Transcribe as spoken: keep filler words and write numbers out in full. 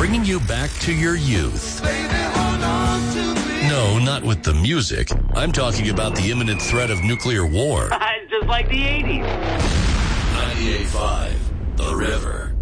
bringing you back to your youth. No, not with the music. I'm talking about the imminent threat of nuclear war. It's just like the eighties. ninety-eight point five, The River.